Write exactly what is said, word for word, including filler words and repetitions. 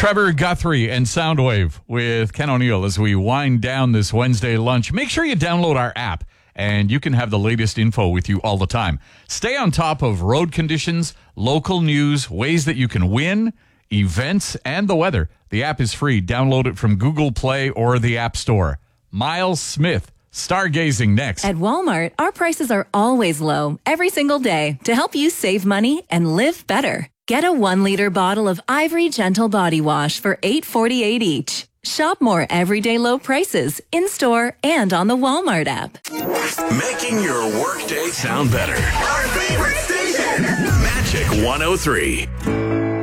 Trevor Guthrie and Soundwave with Ken O'Neill as we wind down this Wednesday lunch. Make sure you download our app, and you can have the latest info with you all the time. Stay on top of road conditions, local news, ways that you can win, events, and the weather. The app is free. Download it from Google Play or the App Store. Miles Smith, stargazing next. At Walmart, our prices are always low every single day to help you save money and live better. Get a one-liter bottle of Ivory Gentle Body Wash for eight dollars and forty-eight cents each. Shop more everyday low prices in-store and on the Walmart app. Making your workday sound better. Our favorite station, Magic one oh three.